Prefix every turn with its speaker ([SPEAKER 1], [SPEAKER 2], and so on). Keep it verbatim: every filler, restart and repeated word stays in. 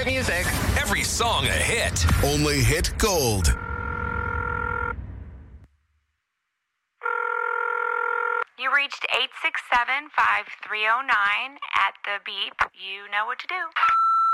[SPEAKER 1] favorite music.
[SPEAKER 2] Every song a hit.
[SPEAKER 3] Only Hit Gold.
[SPEAKER 4] You reached eight six seven, five three zero nine at the beep. You know what to do.